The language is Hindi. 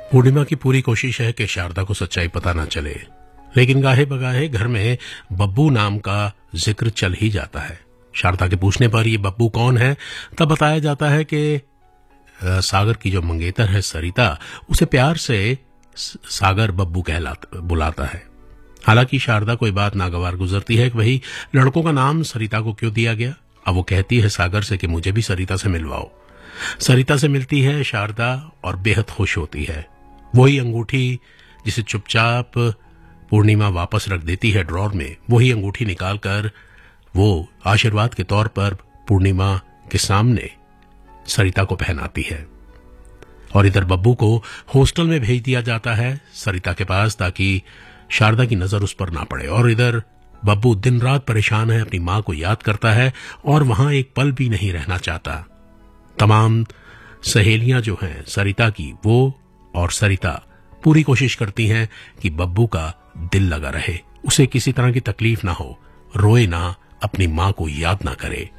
पूर्णिमा की पूरी कोशिश है कि शारदा को सच्चाई पता न चले, लेकिन गाहे बगाहे घर में बब्बू नाम का जिक्र चल ही जाता है। शारदा के पूछने पर ये बब्बू कौन है, तब बताया जाता है कि सागर की जो मंगेतर है सरिता, उसे प्यार से सागर बब्बू बुलाता है। हालांकि शारदा को ये बात नागवार गुजरती है कि वही लड़कों का नाम सरिता को क्यों दिया गया। अब वो कहती है सागर से कि मुझे भी सरिता से मिलवाओ। सरिता से मिलती है शारदा और बेहद खुश होती है। वही अंगूठी जिसे चुपचाप पूर्णिमा वापस रख देती है ड्रॉर में, वही अंगूठी निकालकर वो आशीर्वाद के तौर पर पूर्णिमा के सामने सरिता को पहनाती है। और इधर बब्बू को हॉस्टल में भेज दिया जाता है सरिता के पास, ताकि शारदा की नजर उस पर ना पड़े। और इधर बब्बू दिन रात परेशान है, अपनी मां को याद करता है और वहां एक पल भी नहीं रहना चाहता। तमाम सहेलियां जो हैं सरिता की, वो और सरिता पूरी कोशिश करती हैं कि बब्बू का दिल लगा रहे, उसे किसी तरह की तकलीफ ना हो, रोए ना, अपनी मां को याद ना करे।